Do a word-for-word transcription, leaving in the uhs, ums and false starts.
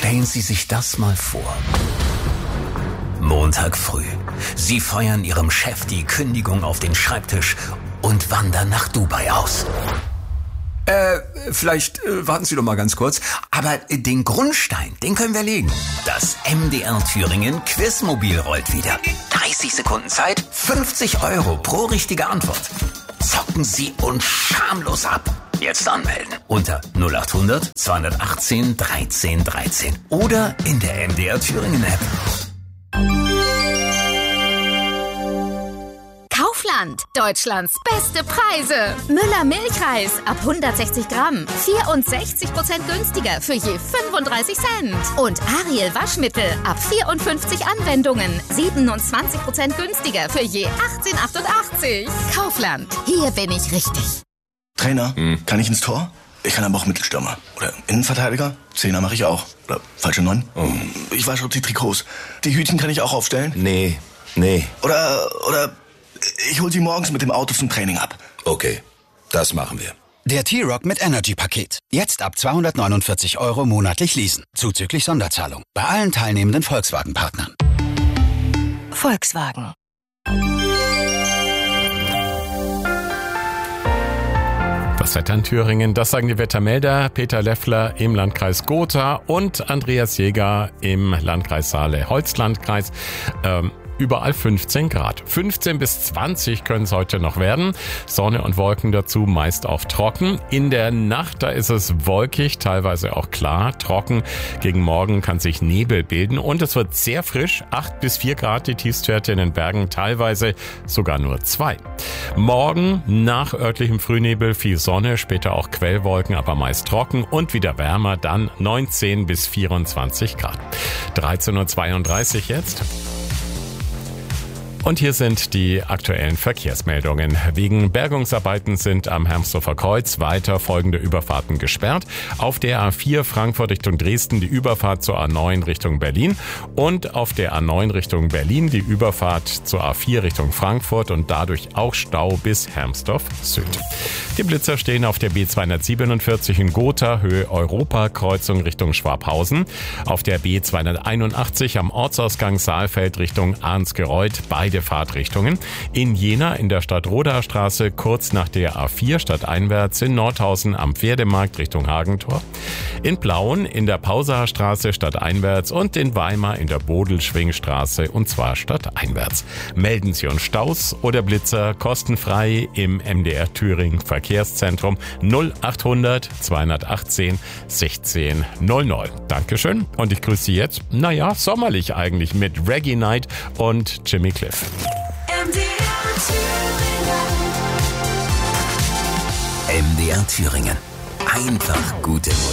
Stellen Sie sich das mal vor. Montag früh. Sie feuern Ihrem Chef die Kündigung auf den Schreibtisch und wandern nach Dubai aus. Äh, vielleicht äh, warten Sie doch mal ganz kurz. Aber äh, den Grundstein, den können wir legen. Das M D R Thüringen Quizmobil rollt wieder. dreißig Sekunden Zeit, fünfzig Euro pro richtige Antwort. Zocken Sie uns schamlos ab. Jetzt anmelden unter null acht hundert zweihundertachtzehn dreizehn dreizehn oder in der M D R Thüringen App. Kaufland, Deutschlands beste Preise. Müller Milchreis ab hundertsechzig Gramm, vierundsechzig Prozent günstiger für je fünfunddreißig Cent. Und Ariel Waschmittel ab vierundfünfzig Anwendungen, siebenundzwanzig Prozent günstiger für je achtzehn achtundachtzig. Kaufland, hier bin ich richtig. Trainer, hm. kann ich ins Tor? Ich kann aber auch Mittelstürmer. Oder Innenverteidiger? Zehner mache ich auch. Oder falsche Neun? Oh. Ich wasche die Trikots. Die Hütchen kann ich auch aufstellen? Nee, nee. Oder, oder ich hol sie morgens mit dem Auto zum Training ab. Okay, das machen wir. Der T-Rock mit Energy-Paket. Jetzt ab zweihundertneunundvierzig Euro monatlich leasen. Zuzüglich Sonderzahlung. Bei allen teilnehmenden Volkswagen-Partnern. Volkswagen. Das Wetter in Thüringen, das sagen die Wettermelder Peter Leffler im Landkreis Gotha und Andreas Jäger im Landkreis Saale-Holz-Landkreis. Ähm, Überall fünfzehn Grad. fünfzehn bis zwanzig können es heute noch werden. Sonne und Wolken dazu, meist auch trocken. In der Nacht, da ist es wolkig, teilweise auch klar, trocken. Gegen Morgen kann sich Nebel bilden und es wird sehr frisch. acht bis vier Grad die Tiefstwerte in den Bergen, teilweise sogar nur zwei. Morgen nach örtlichem Frühnebel viel Sonne, später auch Quellwolken, aber meist trocken und wieder wärmer, dann neunzehn bis vierundzwanzig Grad. dreizehn Uhr zweiunddreißig jetzt. Und hier sind die aktuellen Verkehrsmeldungen. Wegen Bergungsarbeiten sind am Hermsdorfer Kreuz weiter folgende Überfahrten gesperrt. Auf der A vier Frankfurt Richtung Dresden die Überfahrt zur A neun Richtung Berlin und auf der A neun Richtung Berlin die Überfahrt zur A vier Richtung Frankfurt und dadurch auch Stau bis Hermsdorf Süd. Die Blitzer stehen auf der B zweihundertsiebenundvierzig in Gotha, Höhe Europa-Kreuzung Richtung Schwabhausen. Auf der B zweihunderteinundachtzig am Ortsausgang Saalfeld Richtung Arnsgereuth, beide Fahrtrichtungen. In Jena in der Stadtrodastraße kurz nach der A vier stadteinwärts, in Nordhausen am Pferdemarkt Richtung Hagentor. In Plauen in der Pausaer Straße stadteinwärts und in Weimar in der Bodelschwingstraße und zwar stadteinwärts. Melden Sie uns Staus oder Blitzer kostenfrei im M D R Thüringen Verkehrszentrum null acht hundert zweihundertachtzehn sechzehn null null. Dankeschön und ich grüße Sie jetzt, naja, sommerlich eigentlich mit Reggae Night und Jimmy Cliff. M D R Thüringen. M D R Thüringen. Einfach gute Musik.